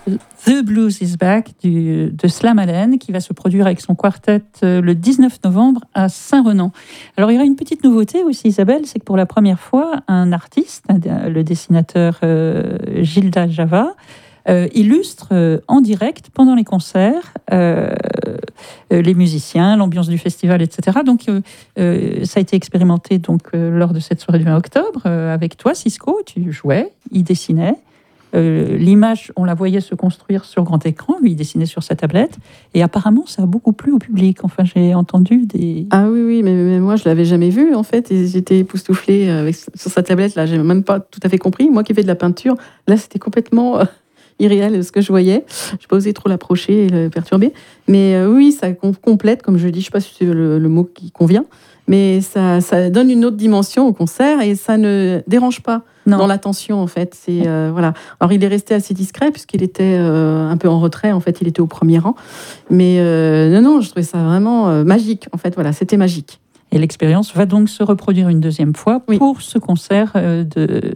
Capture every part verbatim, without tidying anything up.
The Blues is Back du, de Slam Allen, qui va se produire avec son quartet le dix-neuf novembre à Saint-Renan. Alors, il y aura une petite nouveauté aussi, Isabelle, c'est que pour la première fois, un artiste, le dessinateur euh, Gilda Java, euh, illustre euh, en direct, pendant les concerts, euh, euh, les musiciens, l'ambiance du festival, et cetera. Donc, euh, euh, ça a été expérimenté donc, euh, lors de cette soirée du vingt octobre, euh, avec toi, Cisco, tu jouais, il dessinait. Euh, l'image, on la voyait se construire sur grand écran, lui il dessinait sur sa tablette, et apparemment ça a beaucoup plu au public. Enfin, j'ai entendu des... Ah oui, oui, mais, mais moi je l'avais jamais vu en fait, et j'étais époustouflée avec, sur sa tablette, là j'ai même pas tout à fait compris. Moi qui fais de la peinture, là c'était complètement euh, irréel ce que je voyais. Je n'ai pas osé trop l'approcher et le perturber, mais euh, oui, ça complète, comme je dis, je sais pas si c'est le, le mot qui convient, mais ça, ça donne une autre dimension au concert et ça ne dérange pas. Non. Dans l'attention, en fait. C'est, euh, voilà. Alors, il est resté assez discret, puisqu'il était euh, un peu en retrait. En fait, il était au premier rang. Mais euh, non, non, je trouvais ça vraiment euh, magique. En fait, voilà, c'était magique. Et l'expérience va donc se reproduire une deuxième fois oui. pour ce concert euh, de,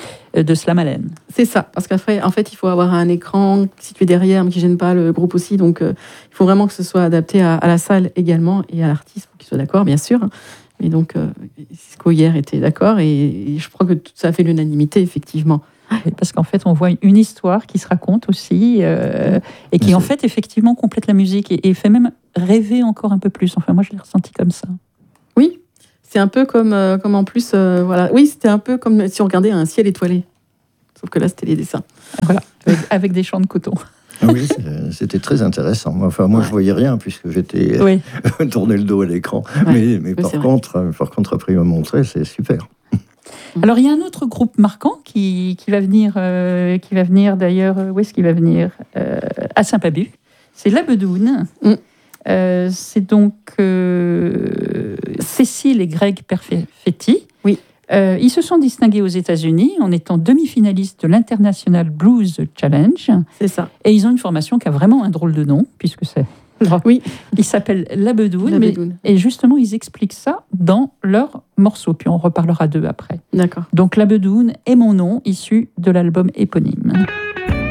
de Slam Allen. C'est ça. Parce qu'après, en fait, il faut avoir un écran situé derrière, mais qui ne gêne pas le groupe aussi. Donc, euh, il faut vraiment que ce soit adapté à, à la salle également et à l'artiste, pour qu'il soit d'accord, bien sûr. Et donc, euh, Cisco hier était d'accord, et, et je crois que tout ça a fait l'unanimité, effectivement. Oui, parce qu'en fait, on voit une histoire qui se raconte aussi, euh, et qui, en fait, effectivement, complète la musique et, et fait même rêver encore un peu plus. Enfin, moi, je l'ai ressenti comme ça. Oui, c'est un peu comme, euh, comme en plus, euh, voilà. Oui, c'était un peu comme si on regardait un ciel étoilé. Sauf que là, c'était les dessins. Voilà, avec, avec des champs de coton. Oui, c'était très intéressant. Enfin, moi, je voyais rien puisque j'étais oui. tourné le dos à l'écran. Ouais. Mais, mais oui, par contre, par contre, après, il m'a montré, c'est super. Alors, il y a un autre groupe marquant qui, qui va venir, euh, qui va venir d'ailleurs. Où est-ce qu'il va venir euh, à Saint-Pabu. C'est La Bedoune. Mm. Euh, c'est donc euh, Cécile et Greg Perfetti. Oui. Euh, ils se sont distingués aux États-Unis en étant demi-finalistes de l'International Blues Challenge. C'est ça. Et ils ont une formation qui a vraiment un drôle de nom, puisque c'est rock. Oui. Il s'appelle La Bedoune. La mais, Bedoune. Et justement, ils expliquent ça dans leur morceau. Puis on reparlera d'eux après. D'accord. Donc La Bedoune est mon nom, issu de l'album éponyme.